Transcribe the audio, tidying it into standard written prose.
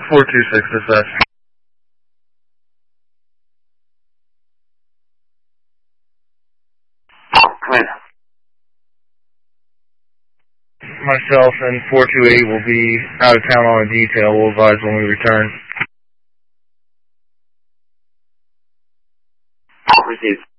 426 dispatch. Come in. Myself and 428 will be out of town on a detail. We'll advise when we return. Received.